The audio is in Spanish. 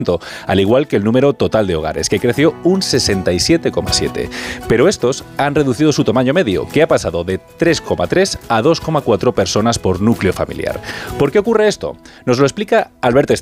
al igual que el número total de hogares, que creció un 67,7%. Pero estos han reducido su tamaño medio, que ha pasado de 3,3 a 2,4 personas por núcleo familiar. ¿Por qué ocurre esto? Nos lo explica Albert